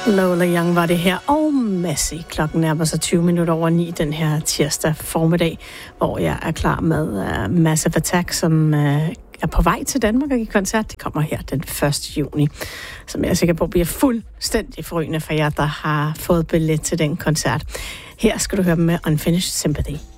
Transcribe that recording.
Lola Young var det her, og Messi. Klokken nærmer sig 20 minutter over 9 den her tirsdag formiddag, hvor jeg er klar med Massive Attack, som er på vej til Danmark og i koncert. Det kommer her den 1. juni, som jeg er sikker på bliver fuldstændig forrygende for jer, der har fået billet til den koncert. Her skal du høre dem med Unfinished Sympathy.